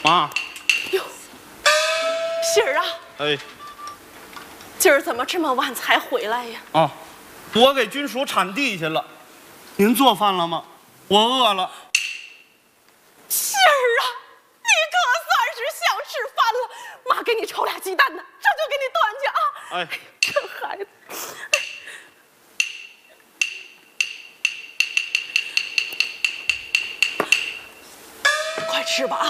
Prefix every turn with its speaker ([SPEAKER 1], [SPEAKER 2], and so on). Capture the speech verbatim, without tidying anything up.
[SPEAKER 1] 妈。
[SPEAKER 2] 哟，喜儿啊，
[SPEAKER 1] 哎，
[SPEAKER 2] 今儿怎么这么晚才回来呀？
[SPEAKER 1] 啊，我给军属铲地去了。您做饭了吗？我饿了。
[SPEAKER 2] 喜儿啊，你可算是想吃饭了。妈给你炒俩鸡蛋呢，这就给你端去啊。
[SPEAKER 1] 哎，
[SPEAKER 2] 这孩子。快吃吧啊！